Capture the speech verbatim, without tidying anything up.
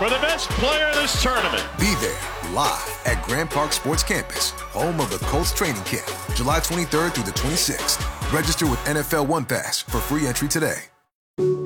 for the best player in this tournament. Be there, live at Grand Park Sports Campus, home of the Colts training camp, July twenty-third through the twenty-sixth. Register with N F L One Pass for free entry today.